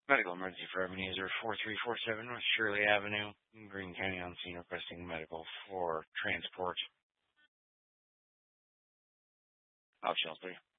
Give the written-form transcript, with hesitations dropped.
Medical emergency for Ebenezer, 4347 North Shirley Avenue, Greene County on scene requesting medical for transport. Optional, please.